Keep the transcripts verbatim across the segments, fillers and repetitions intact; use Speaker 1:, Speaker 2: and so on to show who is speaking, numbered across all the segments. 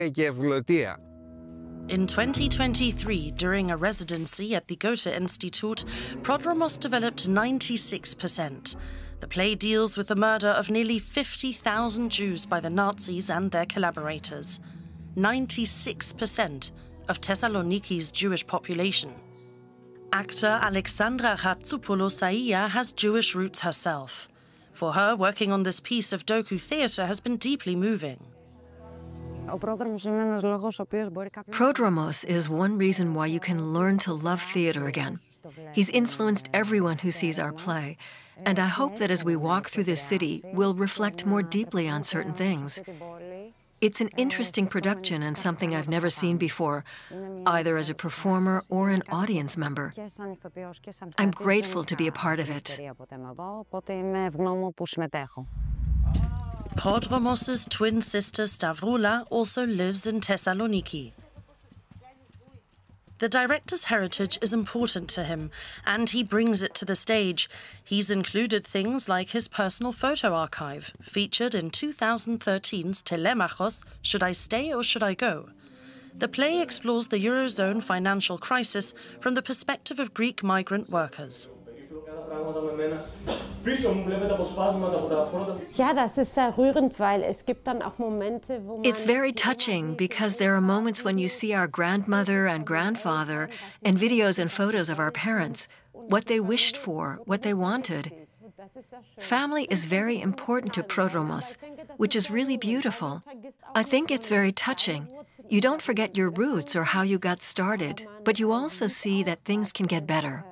Speaker 1: In twenty twenty-three, during a residency at the Goethe-Institut, Prodromos developed ninety-six percent. The play deals with the murder of nearly fifty thousand Jews by the Nazis and their collaborators. ninety-six percent of Thessaloniki's Jewish population. Actor Alexandra Ratsoupoulou-Saïa has Jewish roots herself. For her, working on this piece of docu theatre has been deeply moving.
Speaker 2: Prodromos is one reason why you can learn to love theatre again. He's influenced everyone who sees our play, and I hope that as we walk through this city, we'll reflect more deeply on certain things. It's an interesting production and something I've never seen before, either as a performer or an audience member. I'm grateful to be a part of it.
Speaker 1: Prodromos' twin sister Stavroula also lives in Thessaloniki. The director's heritage is important to him, and he brings it to the stage. He's included things like his personal photo archive, featured in two thousand thirteen's Telemachos, Should I Stay or Should I Go? The play explores the Eurozone financial crisis from the perspective of Greek migrant workers.
Speaker 2: It's very touching because there are moments when you see our grandmother and grandfather and videos and photos of our parents, what they wished for, what they wanted. Family is very important to Prodromos, which is really beautiful. I think it's very touching. You don't forget your roots or how you got started, but you also see that things can get better.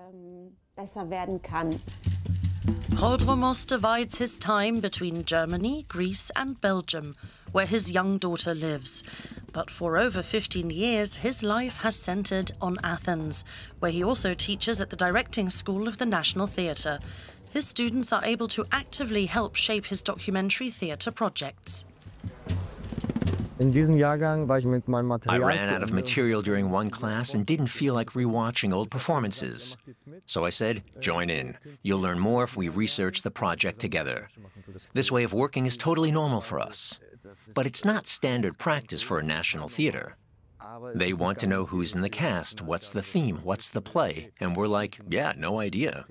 Speaker 1: Prodromos divides his time between Germany, Greece and Belgium, where his young daughter lives. But for over fifteen years, his life has centred on Athens, where he also teaches at the directing school of the National Theatre. His students are able to actively help shape his documentary theatre projects.
Speaker 3: I ran
Speaker 4: out of material during one class and didn't feel like rewatching old performances. So I said, join in. You'll learn more if we research the project together. This way of working is totally normal for us. But it's not standard practice for a national theater. They want to know who's in the cast, what's the theme, what's the play, and we're like, yeah, no idea.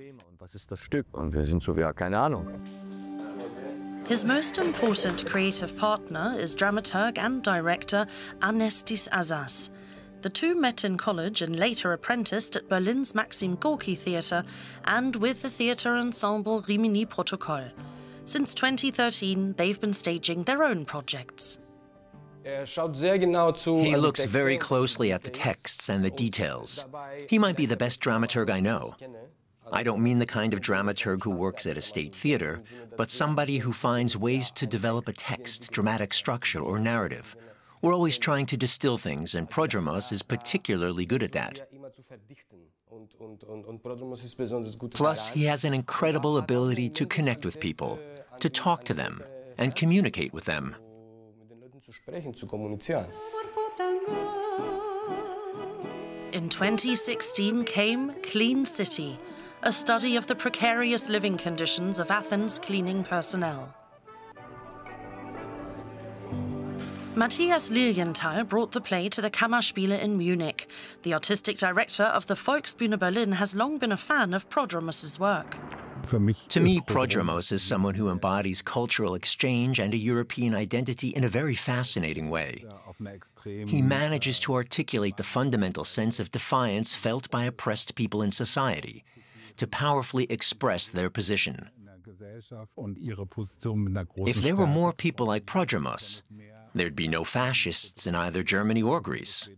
Speaker 1: His most important creative partner is dramaturg and director Anestis Azas. The two met in college and later apprenticed at Berlin's Maxim Gorki Theatre and with the theatre ensemble Rimini Protocol. Since twenty thirteen, they've been staging their own projects.
Speaker 4: He looks very closely at the texts and the details. He might be the best dramaturg I know. I don't mean the kind of dramaturg who works at a state theater, but somebody who finds ways to develop a text, dramatic structure, or narrative. We're always trying to distill things, and Prodromos is particularly good at that. Plus, he has an incredible ability to connect with people, to talk to them, and communicate with them.
Speaker 1: In twenty sixteen came Clean City, a study of the precarious living conditions of Athens' cleaning personnel. Matthias Lilienthal brought the play to the Kammerspiele in Munich. The artistic director of the Volksbühne Berlin has long been a fan of Prodromos' work.
Speaker 4: To me, Prodromos is someone who embodies cultural exchange and a European identity in a very fascinating way. He manages to articulate the fundamental sense of defiance felt by oppressed people in society, to powerfully express their position. If there were more people like Prodromos, there'd be no fascists in either Germany or Greece.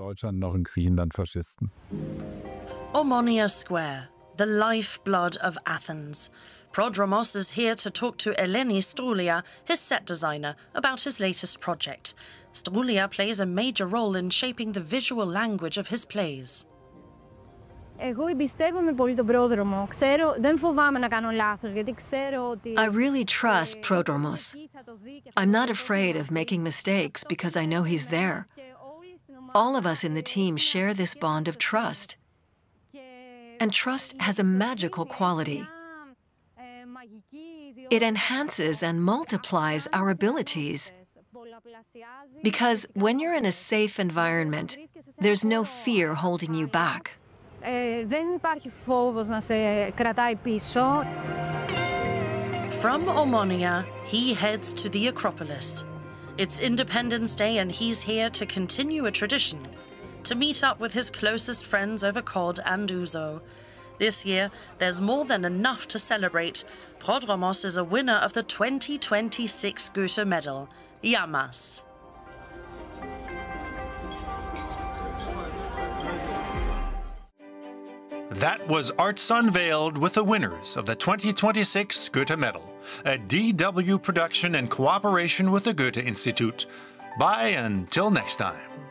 Speaker 1: Omonia Square, the lifeblood of Athens. Prodromos is here to talk to Eleni Stroulia, his set designer, about his latest project. Stroulia plays a major role in shaping the visual language of his plays.
Speaker 2: I really trust Prodromos. I'm not afraid of making mistakes because I know he's there. All of us in the team share this bond of trust. And trust has a magical quality. It enhances and multiplies our abilities. Because when you're in a safe environment, there's no fear holding you back.
Speaker 1: From Omonia, he heads to the Acropolis. It's Independence Day and he's here to continue a tradition, to meet up with his closest friends over cod and ouzo. This year, there's more than enough to celebrate. Prodromos is a winner of the twenty twenty-six Goethe Medal. Yamas.
Speaker 5: That was Arts Unveiled with the winners of the twenty twenty-six Goethe Medal, a D W production in cooperation with the Goethe Institute. Bye until next time.